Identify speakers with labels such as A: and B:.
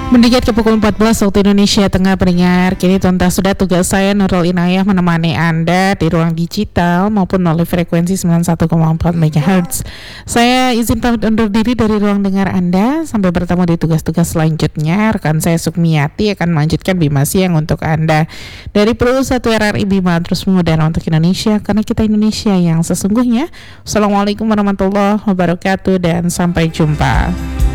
A: Mendekati ke pukul 14 waktu Indonesia Tengah pendengar, kini tuntas sudah tugas saya Nurul Inayah menemani Anda di ruang digital maupun melalui frekuensi 91,4 MHz. Saya izin pamit undur diri dari ruang dengar Anda sampai bertemu di tugas-tugas selanjutnya. Rekan saya Sukmiyati akan melanjutkan Bima Siang untuk Anda dari Pro 1 RRI Bima terus mengudara untuk Indonesia karena kita Indonesia yang sesungguhnya. Assalamualaikum warahmatullahi wabarakatuh dan sampai jumpa.